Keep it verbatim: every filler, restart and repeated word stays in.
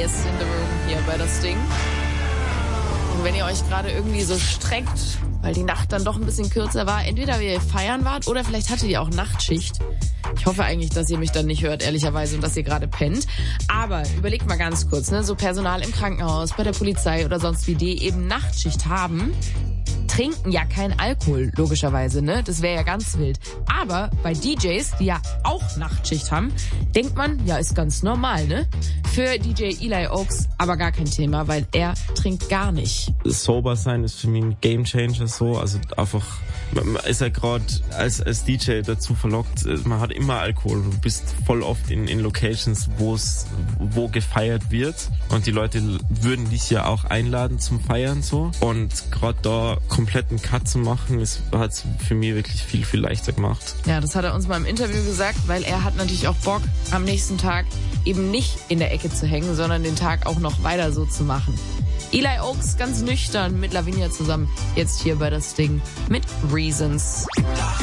ist in the room hier bei das Ding. Und wenn ihr euch gerade irgendwie so streckt, weil die Nacht dann doch ein bisschen kürzer war, entweder weil ihr feiern wart oder vielleicht hattet ihr auch Nachtschicht. Ich hoffe eigentlich, dass ihr mich dann nicht hört, ehrlicherweise, und dass ihr gerade pennt. Aber überlegt mal ganz kurz, ne, so Personal im Krankenhaus, bei der Polizei oder sonst wie, die eben Nachtschicht haben, trinken ja kein Alkohol, logischerweise, ne? Das wäre ja ganz wild. Aber bei D Js, die ja auch Nachtschicht haben, denkt man, ja, ist ganz normal, ne? Für D J Eli Oaks aber gar kein Thema, weil er trinkt gar nicht. Sober sein ist für mich ein Gamechanger so, also einfach, man ist ja gerade als, als D J dazu verlockt, man hat immer Alkohol, du bist voll oft in, in Locations, wo es, wo gefeiert wird und die Leute würden dich ja auch einladen zum Feiern so und gerade da kompletten Cut zu machen, hat es für mich wirklich viel, viel leichter gemacht. Ja, das hat er uns mal im Interview gesagt, weil er hat natürlich auch Bock, am nächsten Tag eben nicht in der Ecke zu hängen, sondern den Tag auch noch weiter so zu machen. Eli Oaks ganz nüchtern mit Lavinia zusammen, jetzt hier bei das Ding mit Reasons.